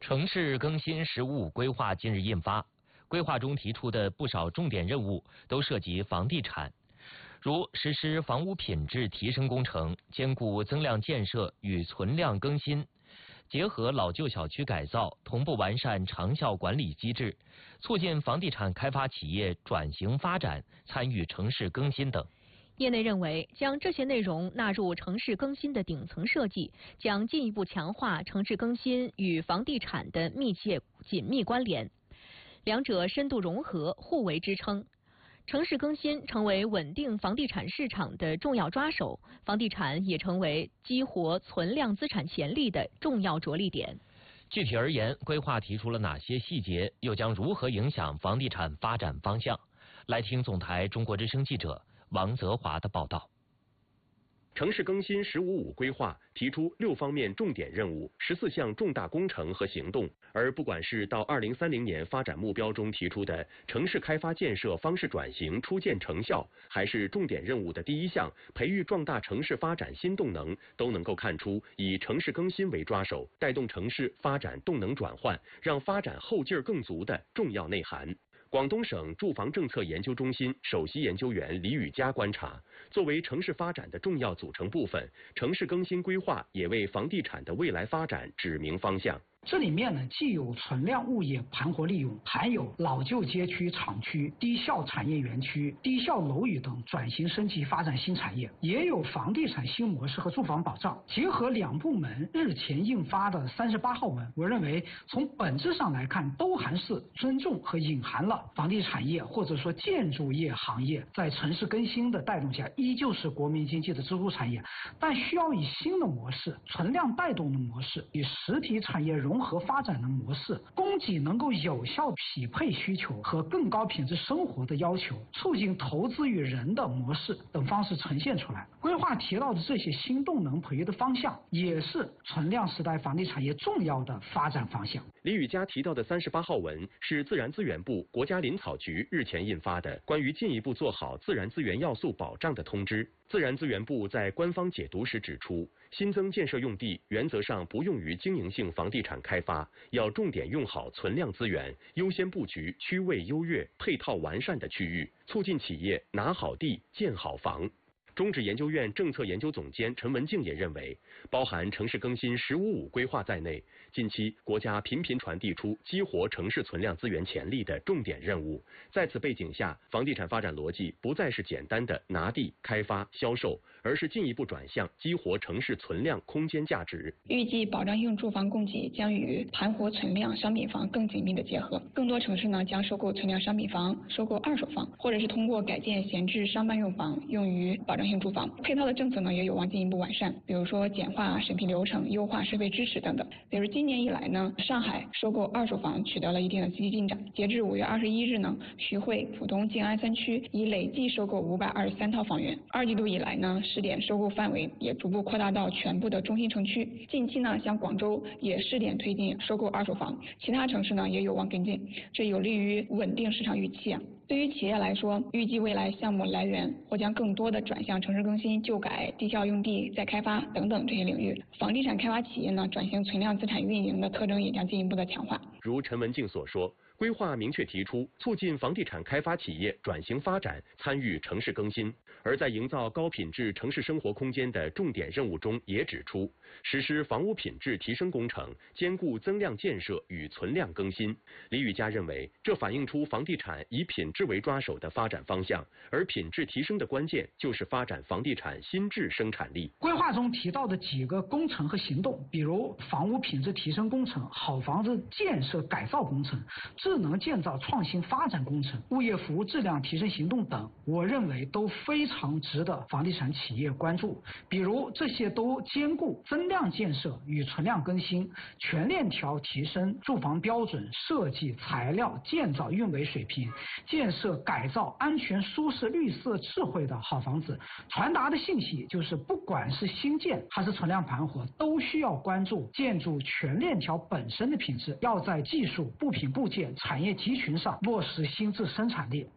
城市更新“十五五”规划近日印发，规划中提出的不少重点任务都涉及房地产，如实施房屋品质提升工程，兼顾增量建设与存量更新，结合老旧小区改造，同步完善长效管理机制，促进房地产开发企业转型发展，参与城市更新等。 业内认为，将这些内容纳入城市更新的顶层设计，将进一步强化城市更新与房地产的紧密关联，两者深度融合，互为支撑。城市更新成为稳定房地产市场的重要抓手，房地产也成为激活存量资产潜力的重要着力点。 具体而言，规划提出了哪些细节，又将如何影响房地产发展方向？来听总台中国之声记者王泽华的报道。 城市更新“十五五”规划提出6方面重点任务、14项重大工程和行动，而不管是到2030年发展目标中提出的城市开发建设方式转型初见成效，还是重点任务的第1项培育壮大城市发展新动能，都能够看出以城市更新为抓手，带动城市发展动能转换，让发展后劲儿更足的重要内涵。广东省住房政策研究中心首席研究员李宇佳观察，作为城市发展的重要组成部分，城市更新规划也为房地产的未来发展指明方向。 这里面呢，既有存量物业盘活利用，还有老旧街区、厂区、低效产业园区、低效楼宇等转型升级发展新产业，也有房地产新模式和住房保障。结合2部门日前印发的38号文，我认为从本质上来看，都还是尊重和隐含了房地产业或者说建筑业行业在城市更新的带动下，依旧是国民经济的支柱产业，但需要以新的模式、存量带动的模式，以实体产业融合发展的模式，供给能够有效匹配需求和更高品质生活的要求，促进投资与人的模式等方式呈现出来。规划提到的这些新动能培育的方向，也是存量时代房地产业重要的发展方向。 李宇佳提到的38号文是自然资源部、国家林草局日前印发的关于进一步做好自然资源要素保障的通知。自然资源部在官方解读时指出，新增建设用地原则上不用于经营性房地产开发，要重点用好存量资源，优先布局区位优越、配套完善的区域，促进企业拿好地、建好房。中指研究院政策研究总监陈文静也认为，包含城市更新“十五五”规划在内，近期国家频频传递出激活城市存量资源潜力的重点任务。在此背景下，房地产发展逻辑不再是简单的拿地、开发、销售，而是进一步转向激活城市存量空间价值。 预计保障性住房供给将与盘活存量商品房更紧密的结合，更多城市呢将收购存量商品房、收购二手房，或者是通过改建闲置商办用房用于保障性住房。配套的政策呢也有望进一步完善，比如说简化审批流程、优化设备支持等等。比如今年以来呢，上海收购二手房取得了一定的积极进展。截至5月21日呢，徐汇、浦东、静安3区已累计收购523套房源。2季度以来呢，试点收购范围也逐步扩大到全部的中心城区。近期呢，像广州也试点推进收购二手房，其他城市呢也有望跟进，这有利于稳定市场预期啊。对于企业来说，预计未来项目来源或将更多的转向城市更新、旧改、低效用地再开发等等这些领域。房地产开发企业呢，转型存量资产运营的特征也将进一步的强化。 如陈文静所说，规划明确提出促进房地产开发企业转型发展，参与城市更新。而在营造高品质城市生活空间的重点任务中也指出，实施房屋品质提升工程，兼顾增量建设与存量更新。李宇佳认为，这反映出房地产以品质为抓手的发展方向，而品质提升的关键就是发展房地产新质生产力。 规划中提到的几个工程和行动，比如房屋品质提升工程、好房子建设改造工程、智能建造创新发展工程、物业服务质量提升行动等，我认为都非常值得房地产企业关注。比如这些都兼顾增量建设与存量更新，全链条提升住房标准、设计、材料、建造、运维水平，建设改造安全、舒适、绿色、智慧的好房子。传达的信息就是，不管是新建还是存量盘活，都需要关注建筑全链条本身的品质，要在技术、部品部件、产业集群上落实新质生产力。